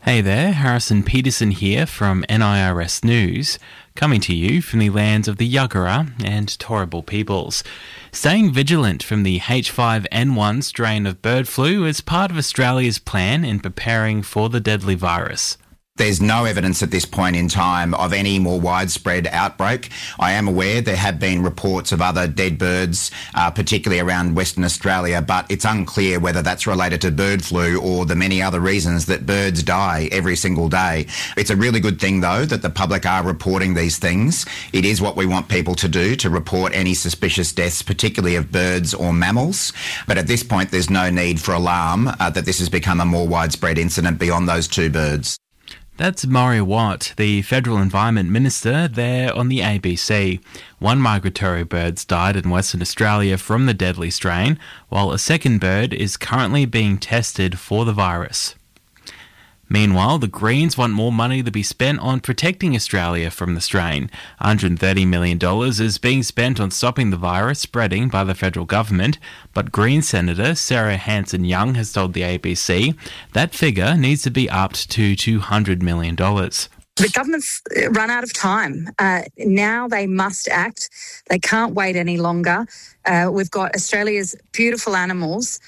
Hey there, Harrison Peterson here from NIRS News, coming to you from the lands of the Yagara and Turrbal peoples. Staying vigilant from the H5N1 strain of bird flu is part of Australia's plan in preparing for the deadly virus. There's no evidence at this point in time of any more widespread outbreak. I am aware there have been reports of other dead birds, particularly around Western Australia, but it's unclear whether that's related to bird flu or the many other reasons that birds die every single day. It's a really good thing, though, that the public are reporting these things. It is what we want people to do, to report any suspicious deaths, particularly of birds or mammals. But at this point, there's no need for alarm that this has become a more widespread incident beyond those two birds. That's Murray Watt, the Federal Environment Minister, there on the ABC. One migratory bird's died in Western Australia from the deadly strain, while a second bird is currently being tested for the virus. Meanwhile, the Greens want more money to be spent on protecting Australia from the strain. $130 million is being spent on stopping the virus spreading by the federal government, but Green Senator Sarah Hanson-Young has told the ABC that figure needs to be upped to $200 million. The government's run out of time. Now they must act. They can't wait any longer. We've got Australia's beautiful animals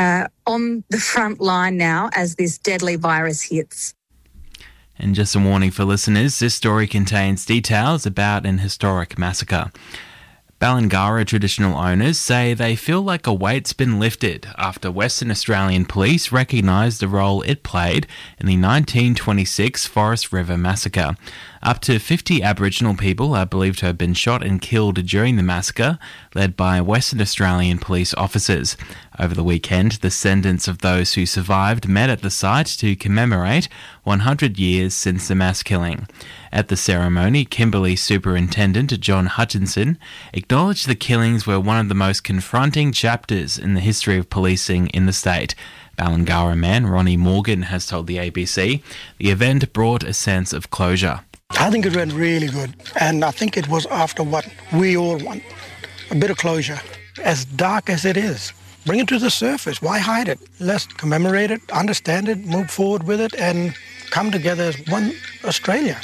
on the front line now as this deadly virus hits. And just a warning for listeners, this story contains details about an historic massacre. Balangara traditional owners say they feel like a weight's been lifted after Western Australian police recognised the role it played in the 1926 Forest River massacre. Up to 50 Aboriginal people are believed to have been shot and killed during the massacre, led by Western Australian police officers. Over the weekend, the descendants of those who survived met at the site to commemorate 100 years since the mass killing. At the ceremony, Kimberley Superintendent John Hutchinson acknowledged the killings were one of the most confronting chapters in the history of policing in the state. Balangara man Ronnie Morgan has told the ABC the event brought a sense of closure. I think it went really good, and I think it was after what we all want, a bit of closure. As dark as it is, bring it to the surface. Why hide it? Let's commemorate it, understand it, move forward with it, and come together as one Australia.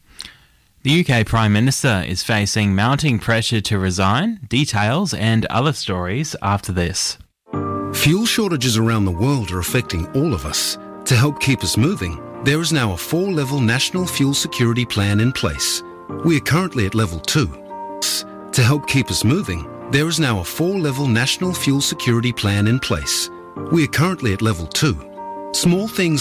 The UK Prime Minister is facing mounting pressure to resign. Details and other stories after this. Fuel shortages around the world are affecting all of us. To help keep us moving, there is now a 4-level national fuel security plan in place. We are currently at level 2. To help keep us moving, there is now a 4-level national fuel security plan in place. We are currently at level 2. Small things